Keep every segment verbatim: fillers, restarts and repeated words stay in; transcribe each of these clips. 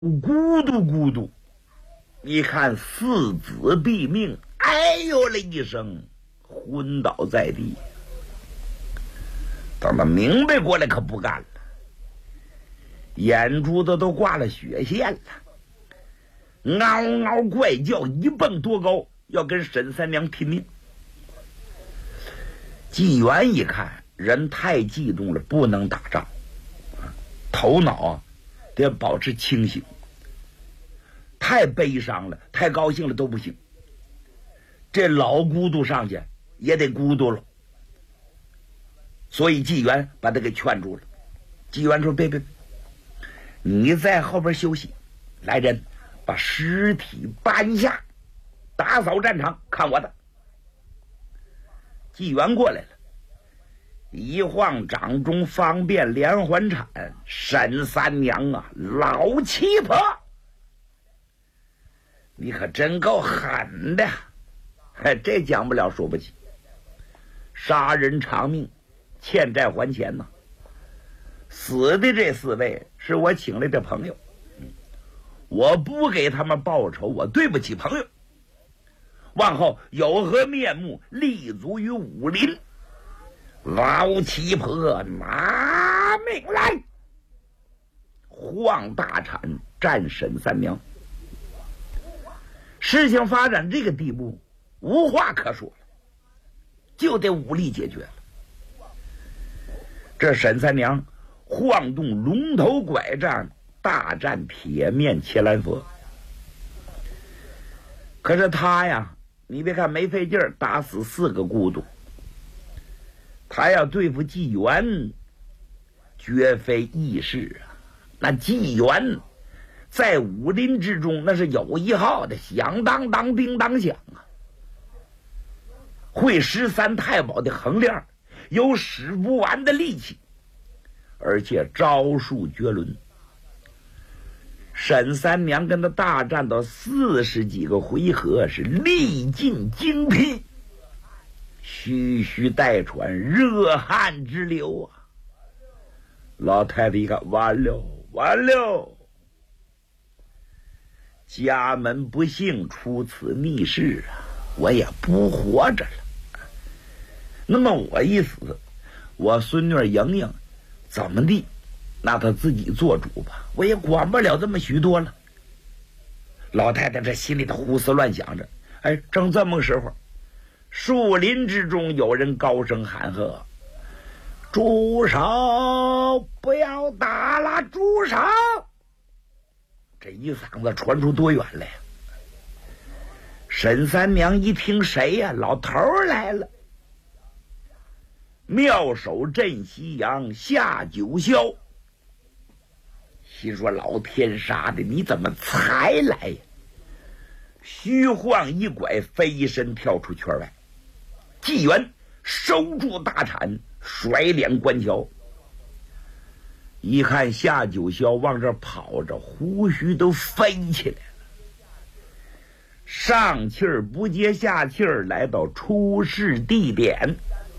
咕嘟咕嘟，一看四子毙命，哎呦了一声，昏倒在地。等他明白过来，可不干了，眼珠子都挂了血线了，嗷嗷怪叫，一蹦多高，要跟沈三娘拼命。纪元一看人太激动了，不能打仗，头脑啊得保持清醒，太悲伤了，太高兴了都不行。这老咕嘟上去也得咕嘟了，所以纪元把他给劝住了。纪元说：“别别，你在后边休息，来人，把尸体搬下，打扫战场，看我的。”纪元过来了，一晃掌中方便连环铲，沈三娘啊，老七婆，你可真够狠的！哎，这讲不了说不起，杀人偿命，欠债还钱呐。死的这四位是我请来的朋友，我不给他们报仇，我对不起朋友。往后有何面目立足于武林？老七婆拿命来！晃大铲战沈三娘。事情发展这个地步，无话可说了，就得武力解决了。这沈三娘晃动龙头拐杖，大战铁面伽蓝佛。可是他呀，你别看没费劲儿打死四个咕嘟，他要对付纪元绝非易事啊。那纪元在武林之中那是有一号的，响当当叮当响啊，会十三太保的横链，有使不完的力气，而且招数绝伦。沈三娘跟他大战到四十几个回合，是历尽精疲，吁吁带喘，热汗直流啊！老太太一看，完了完了，家门不幸，出此逆事啊！我也不活着了。那么我一死，我孙女莹莹怎么地，那她自己做主吧，我也管不了这么许多了。老太太这心里头胡思乱想着，哎，正这么个时候，树林之中有人高声喊喝：“住手！不要打了，住手！”这一嗓子传出多远来呀？沈三娘一听，谁呀？老头儿来了。妙手镇西洋下九霄，心说老天杀的，你怎么才来呀？虚晃一拐，飞身跳出圈外。纪元收住大铲，甩脸观瞧，一看夏九霄往这跑着，胡须都飞起来了。上气儿不接下气儿，来到出事地点。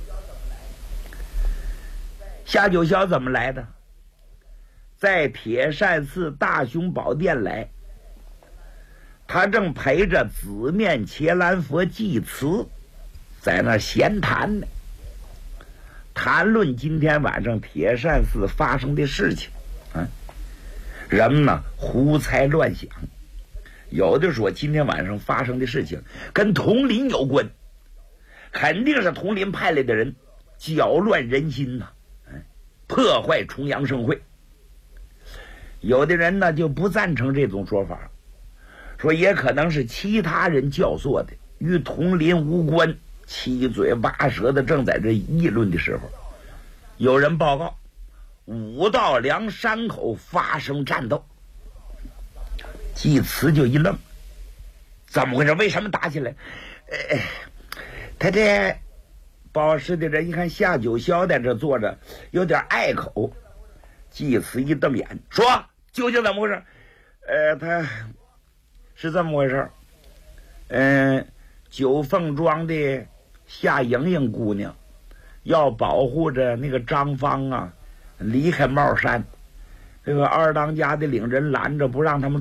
夏九霄怎么来的？在铁扇寺大雄宝殿来，他正陪着紫面伽蓝佛祭慈，在那闲谈呢，谈论今天晚上铁扇寺发生的事情。啊，人们呢胡猜乱想，有的说今天晚上发生的事情跟统领有关，肯定是统领派来的人搅乱人心呐、啊，破坏重阳盛会。有的人呢就不赞成这种说法，说也可能是其他人教唆的，与统领无关。七嘴八舌的正在这议论的时候，有人报告五道梁山口发生战斗。祭慈就一愣，怎么回事？为什么打起来？呃，他这报事的人一看夏九霄在这坐着，有点碍口。祭慈一瞪眼，说：“究竟怎么回事？”呃，他是这么回事。嗯、呃，九凤庄的夏莹莹姑娘要保护着那个张芳啊离开帽山， 这个二当家的领人拦着，不让他们